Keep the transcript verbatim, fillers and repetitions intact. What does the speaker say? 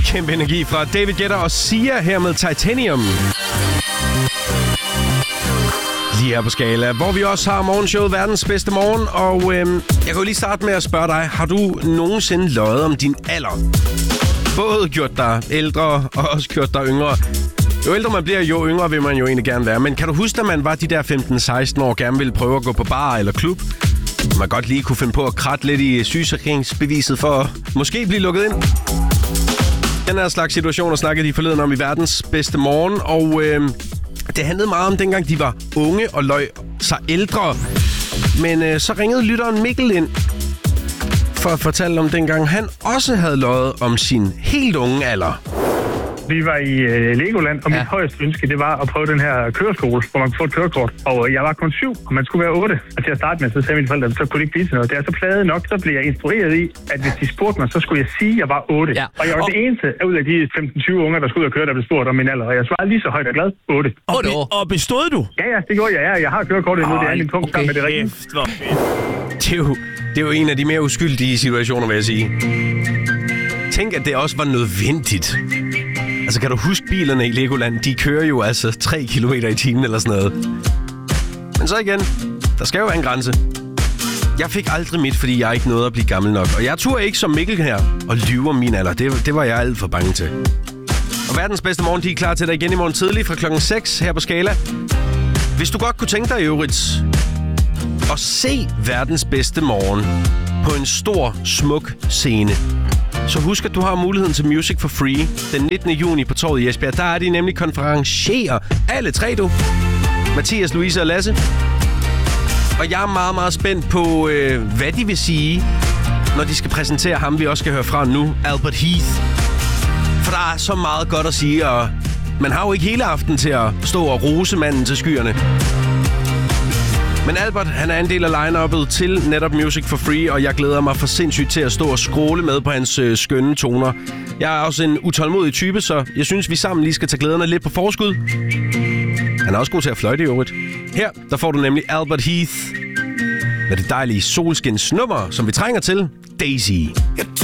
Kæmpe energi fra David Guetta og Sia her med Titanium. Lige her på Skala, hvor vi også har morgenshowet Verdens Bedste Morgen. Og øhm, jeg kan jo lige starte med at spørge dig, har du nogensinde løjet om din alder? Både gjort dig ældre og også gjort dig yngre. Jo ældre man bliver, jo yngre vil man jo egentlig gerne være. Men kan du huske, at man var de der femten seksten år, gerne ville prøve at gå på bar eller klub? Man godt lige kunne finde på at kratte lidt i sygesikringsbeviset for at måske blive lukket ind. Den her slags situationer snakkede de forleden om i Verdens Bedste Morgen, og øh, det handlede meget om dengang de var unge og løg sig ældre. Men øh, så ringede lytteren Mikkel ind for at fortælle om dengang han også havde løjet om sin helt unge alder. Vi var i øh, Legoland, og mit ja. højeste ønske, det var at prøve den her køreskole, hvor man kunne få et kørekort. Og jeg var kun syv, og man skulle være otte. Og til at starte med, så sagde mine forældre, så kunne det ikke blive til noget. Det er så plade nok, så blev jeg instrueret i, at hvis de spurgte mig, så skulle jeg sige, at jeg var otte. Ja. Og jeg var og... det eneste ud af de femten tyve unger, der skulle ud og køre, der blev spurgt om min alder. Og jeg svarede lige så højt og glad, otte. Og, be- og bestod du? Ja, ja, det gjorde jeg. Ja. Jeg har kørekortet nu, det er min punkt okay. sammen med det rigtige. Det er, jo, det er jo en af de mere uskyldige situationer, vil jeg sige. Tænk, at det også var nødvendigt. Altså, kan du huske bilerne i Legoland? De kører jo altså tre kilometer i timen eller sådan noget. Men så igen, der skal jo være en grænse. Jeg fik aldrig mit, fordi jeg ikke nåede at blive gammel nok. Og jeg turde ikke som Mikkel her og lyve om min alder. Det, det var jeg alt for bange til. Og Verdens Bedste Morgen, de er klar til dig igen i morgen tidlig fra klokken seks her på Skala. Hvis du godt kunne tænke dig i øvrigt at se Verdens Bedste Morgen på en stor, smuk scene, så husk, at du har muligheden til Music for Free den nittende juni på Torvet i Esbjerg. Der er de nemlig konferencier. Alle tre, du. Mathias, Louise og Lasse. Og jeg er meget, meget spændt på, øh, hvad de vil sige, når de skal præsentere ham, vi også skal høre fra nu, Albert Heath. For der er så meget godt at sige, og man har jo ikke hele aften til at stå og rose manden til skyerne. Men Albert, han er en del af line-uppet til netop Music for Free, og jeg glæder mig for sindssygt til at stå og scrolle med på hans øh, skønne toner. Jeg er også en utålmodig type, så jeg synes, vi sammen lige skal tage glæderne lidt på forskud. Han er også god til at fløjte i øvrigt. Her, der får du nemlig Albert Heath med det dejlige solskinsnummer, som vi trænger til, Daisy.